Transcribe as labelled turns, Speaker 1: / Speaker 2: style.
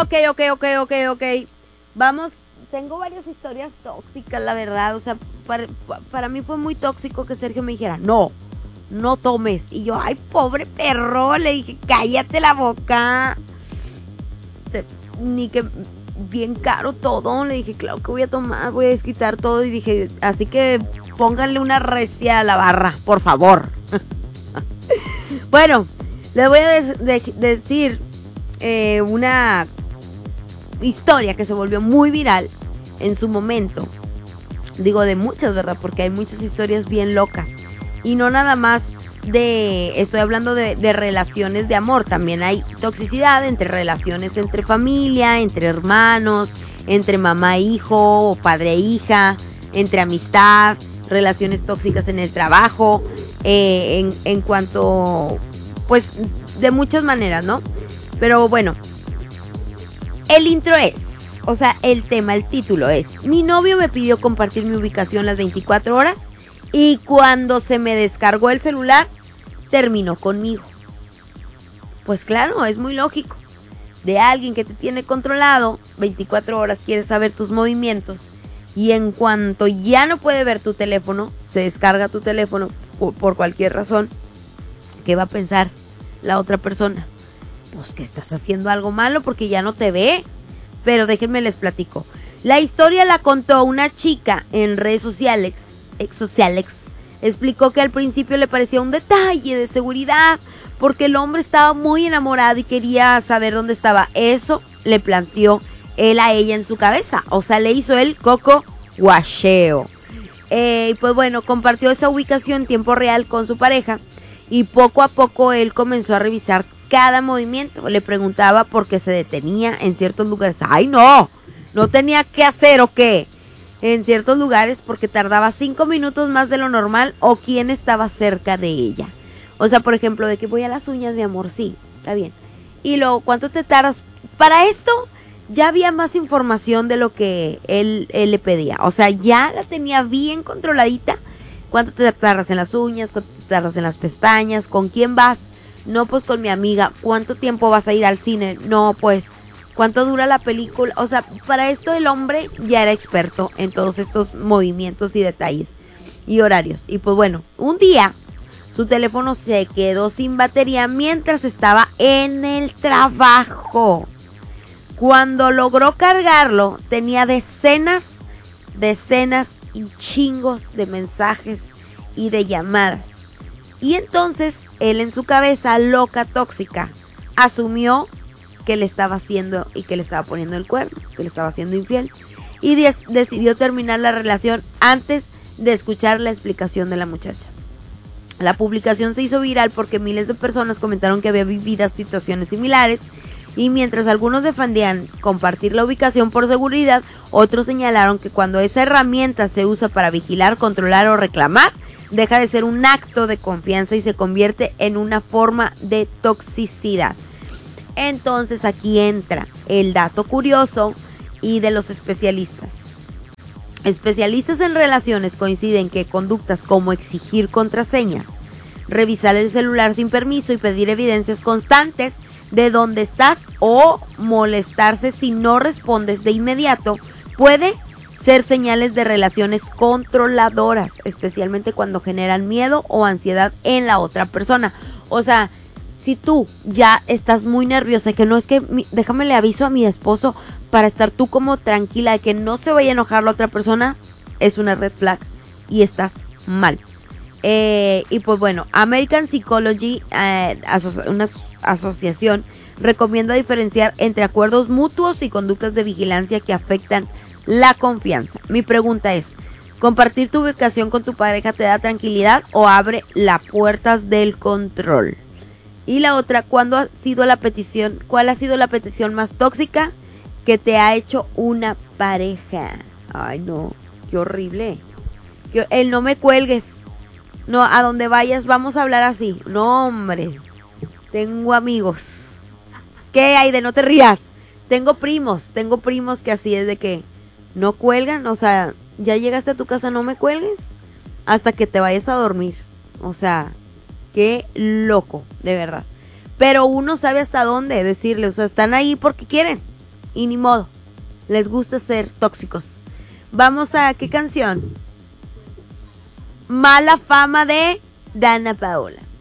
Speaker 1: Ok. Vamos, tengo varias historias tóxicas, la verdad. O sea, para mí fue muy tóxico que Sergio me dijera, no tomes. Y yo, ay, pobre perro, le dije, cállate la boca. Ni que bien caro todo. Le dije, claro que voy a tomar, voy a desquitar todo. Y dije, así que pónganle una recia a la barra, por favor. Bueno, les voy a decir una historia que se volvió muy viral en su momento. Digo de muchas, ¿verdad? Porque hay muchas historias bien locas. Y no nada más estoy hablando de relaciones de amor. También hay toxicidad entre relaciones entre familia, entre hermanos, entre mamá e hijo o padre e hija, entre amistad, relaciones tóxicas en el trabajo, en cuanto, pues, de muchas maneras, ¿no? Pero bueno, el intro es, o sea, el tema, el título es: mi novio me pidió compartir mi ubicación las 24 horas y cuando se me descargó el celular, terminó conmigo. Pues claro, es muy lógico. De alguien que te tiene controlado 24 horas, quiere saber tus movimientos y en cuanto ya no puede ver tu teléfono, se descarga tu teléfono por cualquier razón. ¿Qué va a pensar la otra persona? Pues que estás haciendo algo malo porque ya no te ve. Pero déjenme les platico. La historia la contó una chica en redes sociales. Explicó que al principio le parecía un detalle de seguridad porque el hombre estaba muy enamorado y quería saber dónde estaba. Eso le planteó él a ella en su cabeza. O sea, le hizo el coco guacheo. Y pues bueno, compartió esa ubicación en tiempo real con su pareja y poco a poco él comenzó a revisar cada movimiento. Le preguntaba por qué se detenía en ciertos lugares. ¡Ay, no! ¿No tenía qué hacer o qué? En ciertos lugares porque tardaba 5 minutos más de lo normal o quién estaba cerca de ella. O sea, por ejemplo, de que voy a las uñas, mi amor, sí, está bien. Y luego, ¿cuánto te tardas? Para esto ya había más información de lo que él le pedía. O sea, ya la tenía bien controladita. ¿Cuánto te tardas en las uñas? ¿Cuánto te tardas en las pestañas? ¿Con quién vas? No, pues con mi amiga. ¿Cuánto tiempo vas a ir al cine? No, pues, ¿cuánto dura la película? O sea, para esto el hombre ya era experto en todos estos movimientos y detalles y horarios. Y pues bueno, un día su teléfono se quedó sin batería mientras estaba en el trabajo. Cuando logró cargarlo, tenía decenas y chingos de mensajes y de llamadas. Y entonces, él en su cabeza loca, tóxica, asumió que le estaba haciendo y que le estaba poniendo el cuerno, que le estaba haciendo infiel. Y decidió terminar la relación antes de escuchar la explicación de la muchacha. La publicación se hizo viral porque miles de personas comentaron que había vivido situaciones similares. Y mientras algunos defendían compartir la ubicación por seguridad, otros señalaron que cuando esa herramienta se usa para vigilar, controlar o reclamar, deja de ser un acto de confianza y se convierte en una forma de toxicidad. Entonces aquí entra el dato curioso y de los especialistas. Especialistas en relaciones coinciden que conductas como exigir contraseñas, revisar el celular sin permiso y pedir evidencias constantes de dónde estás o molestarse si no respondes de inmediato puede ser señales de relaciones controladoras, especialmente cuando generan miedo o ansiedad en la otra persona. O sea, si tú ya estás muy nerviosa y que no es que déjame le aviso a mi esposo para estar tú como tranquila de que no se vaya a enojar la otra persona, es una red flag y estás mal. Y pues bueno, American Psychology, una asociación, recomienda diferenciar entre acuerdos mutuos y conductas de vigilancia que afectan la confianza. Mi pregunta es, ¿compartir tu ubicación con tu pareja te da tranquilidad o abre las puertas del control? Y la otra, ¿cuál ha sido la petición más tóxica que te ha hecho una pareja? Ay, no, qué horrible. El no me cuelgues. No, a donde vayas vamos a hablar así. No, hombre. Tengo amigos. ¿Qué hay de no te rías? Tengo primos que así es de que no cuelgan. O sea, ya llegaste a tu casa, no me cuelgues hasta que te vayas a dormir. O sea, qué loco, de verdad. Pero uno sabe hasta dónde decirle. O sea, están ahí porque quieren. y ni modo, les gusta ser tóxicos. Vamos a ¿qué canción? Mala fama de Dana Paola.